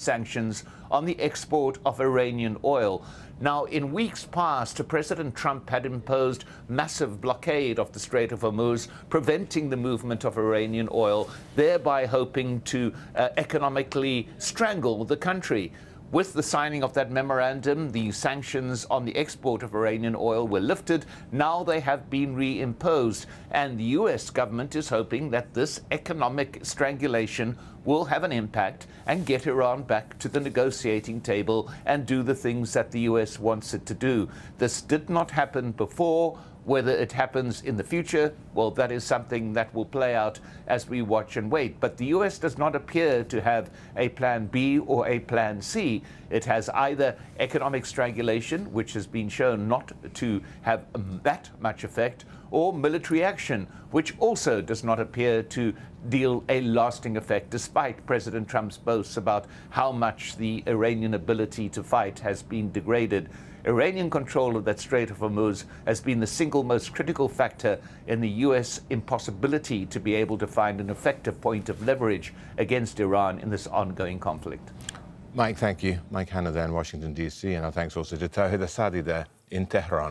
sanctions on the export of Iranian oil. Now, in weeks past, President Trump had imposed massive blockade of the Strait of Hormuz, preventing the movement of Iranian oil, thereby hoping to economically strangle the country. With the signing of that memorandum, the sanctions on the export of Iranian oil were lifted. Now they have been reimposed, and the U.S. government is hoping that this economic strangulation will have an impact and get Iran back to the negotiating table and do the things that the U.S. wants it to do. This did not happen before. Whether it happens in the future, well, that is something that will play out as we watch and wait. But the U.S. does not appear to have a plan B or a plan C. It has either economic strangulation, which has been shown not to have that much effect, or military action, which also does not appear to deal a lasting effect, despite President Trump's boasts about how much the Iranian ability to fight has been degraded. Iranian control of that Strait of Hormuz has been the single most critical factor in the U.S. impossibility to be able to find an effective point of leverage against Iran in this ongoing conflict. Mike, thank you. Mike Hanna there in Washington, D.C., and our thanks also to Tawhid Asadi there in Tehran.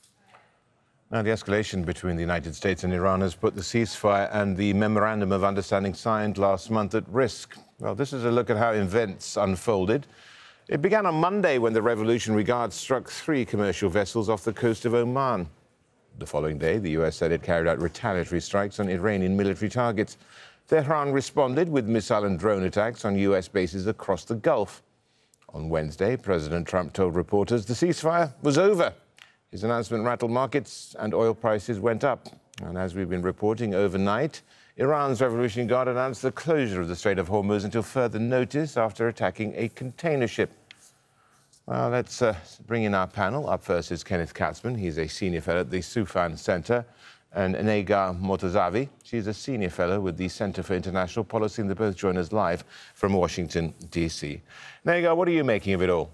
Now, the escalation between the United States and Iran has put the ceasefire and the Memorandum of Understanding signed last month at risk. Well, this is a look at how events unfolded. It began on Monday when the Revolutionary Guard struck 3 commercial vessels off the coast of Oman. The following day, the U.S. said it carried out retaliatory strikes on Iranian military targets. Tehran responded with missile and drone attacks on U.S. bases across the Gulf. On Wednesday, President Trump told reporters the ceasefire was over. His announcement rattled markets and oil prices went up. And as we've been reporting overnight, Iran's Revolutionary Guard announced the closure of the Strait of Hormuz until further notice after attacking a container ship. Well, let's bring in our panel. Up first is Kenneth Katzman. He's a senior fellow at the Soufan Center. And Negar Mortazavi. She's a senior fellow with the Center for International Policy, and they both join us live from Washington, D.C. Negar, what are you making of it all?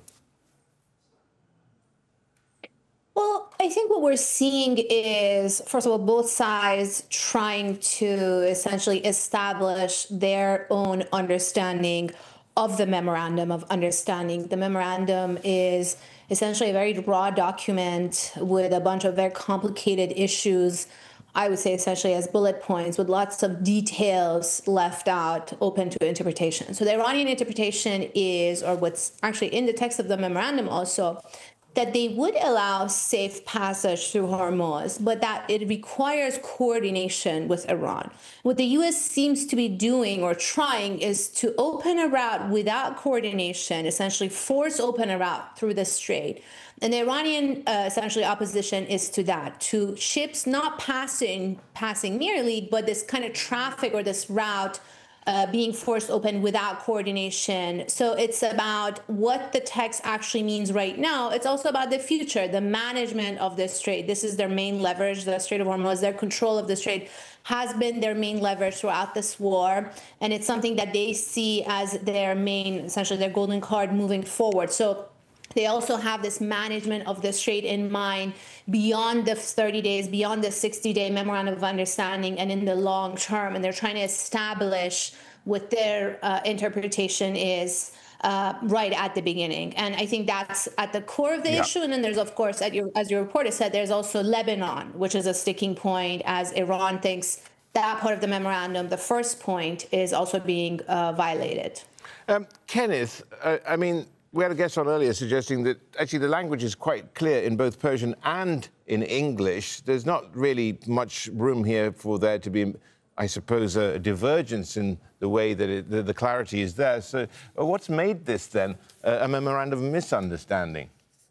Well, I think what we're seeing is, first of all, both sides trying to essentially establish their own understanding of the Memorandum of Understanding. The memorandum is essentially a very raw document with a bunch of very complicated issues, I would say essentially as bullet points, with lots of details left out, open to interpretation. So the Iranian interpretation is, or what's actually in the text of the memorandum also, that they would allow safe passage through Hormuz, but that it requires coordination with Iran. What the U.S. seems to be doing or trying is to open a route without coordination, essentially force open a route through the strait. And the Iranian essentially opposition is to that, to ships not passing merely, but this kind of traffic or this route being forced open without coordination. So it's about what the text actually means right now. It's also about the future, the management of the strait. This is their main leverage, the Strait of Hormuz. Their control of the strait has been their main leverage throughout this war. And it's something that they see as their main, essentially their golden card moving forward. So they also have this management of the strait in mind beyond the 30 days, beyond the 60-day memorandum of understanding, and in the long term. And they're trying to establish what their interpretation is right at the beginning. And I think that's at the core of the issue. And then there's, of course, as your reporter said, there's also Lebanon, which is a sticking point, as Iran thinks that part of the memorandum, the first point, is also being violated. Kenneth, I mean, we had a guest on earlier suggesting that actually the language is quite clear in both Persian and in English. There's not really much room here for there to be, I suppose, a divergence in the way that the clarity is there. So what's made this, then, a memorandum of misunderstanding?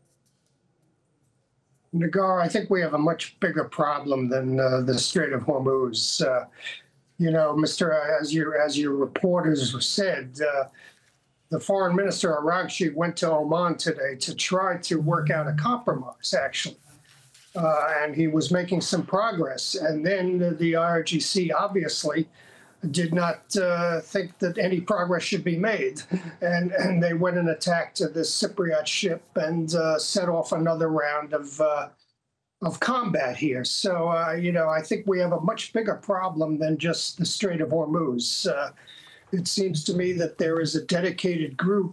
Negar, I think we have a much bigger problem than the Strait of Hormuz. You know, as your reporters said, the foreign minister, Araghchi, went to Oman today to try to work out a compromise, actually. And he was making some progress. And then the IRGC obviously did not think that any progress should be made. And they went and attacked this Cypriot ship and set off another round of combat here. So, you know, I think we have a much bigger problem than just the Strait of Hormuz. It seems to me that there is a dedicated group